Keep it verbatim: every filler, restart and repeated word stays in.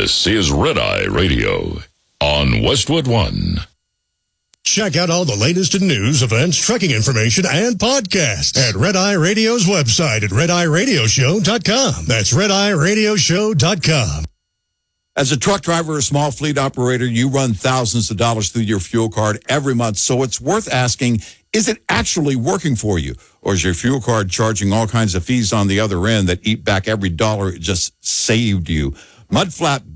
This is Red Eye Radio on Westwood One. Check out all the latest in news, events, trekking information, and podcasts at Red Eye Radio's website at red eye radio show dot com. That's red eye radio show dot com. As a truck driver or small fleet operator, you run thousands of dollars through your fuel card every month, so it's worth asking, is it actually working for you? Or is your fuel card charging all kinds of fees on the other end that eat back every dollar it just saved you? Mudflap